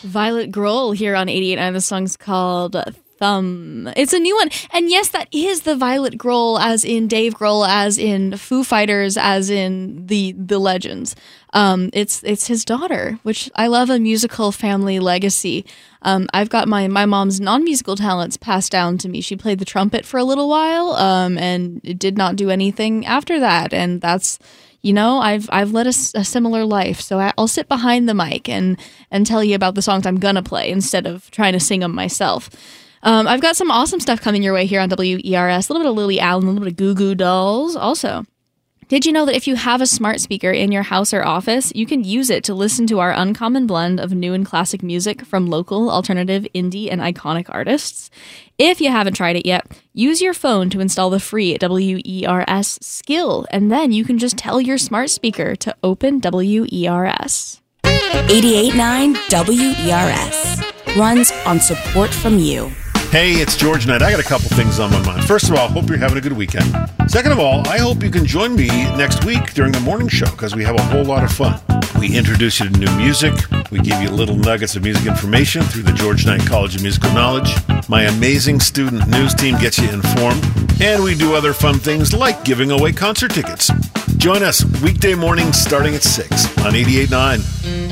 Violet Grohl here on 88.9. The song's called Thumb. It's a new one. And yes, that is the Violet Grohl, as in Dave Grohl, as in Foo Fighters, as in the Legends. It's his daughter, which I love, a musical family legacy. I've got my mom's non-musical talents passed down to me. She played the trumpet for a little while, and did not do anything after that. And that's, I've led a similar life. So I'll sit behind the mic and tell you about the songs I'm gonna play instead of trying to sing them myself. I've got some awesome stuff coming your way here on WERS. A little bit of Lily Allen, a little bit of Goo Goo Dolls. Also, did you know that if you have a smart speaker in your house or office, you can use it to listen to our uncommon blend of new and classic music from local, alternative, indie, and iconic artists? If you haven't tried it yet, use your phone to install the free WERS skill, and then you can just tell your smart speaker to open WERS. 88.9 WERS runs on support from you. Hey, it's George Knight. I got a couple things on my mind. First of all, hope you're having a good weekend. Second of all, I hope you can join me next week during the morning show, because we have a whole lot of fun. We introduce you to new music. We give you little nuggets of music information through the George Knight College of Musical Knowledge. My amazing student news team gets you informed. And we do other fun things like giving away concert tickets. Join us weekday mornings starting at 6 on 88.9.